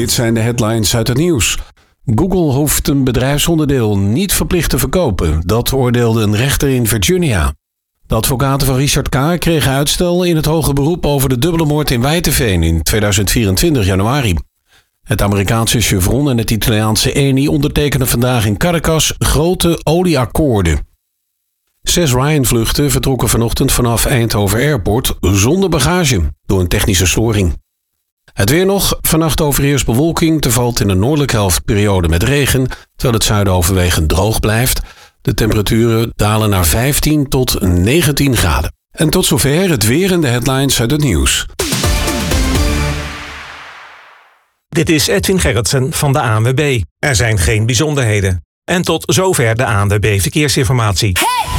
Dit zijn de headlines uit het nieuws. Google hoeft een bedrijfsonderdeel niet verplicht te verkopen. Dat oordeelde een rechter in Virginia. De advocaten van Richard K. kregen uitstel in het hoger beroep over de dubbele moord in Wijteveen in 2024 januari. Het Amerikaanse Chevron en het Italiaanse Eni ondertekenen vandaag in Caracas grote olieakkoorden. 6 Ryan-vluchten vertrokken vanochtend vanaf Eindhoven Airport zonder bagage door een technische storing. Het weer nog. Vannacht overheerst bewolking. Er valt in de noordelijke helft periode met regen, terwijl het zuiden overwegend droog blijft. De temperaturen dalen naar 15 tot 19 graden. En tot zover het weer en de headlines uit het nieuws. Dit is Edwin Gerritsen van de ANWB. Er zijn geen bijzonderheden. En tot zover de ANWB Verkeersinformatie. Hey!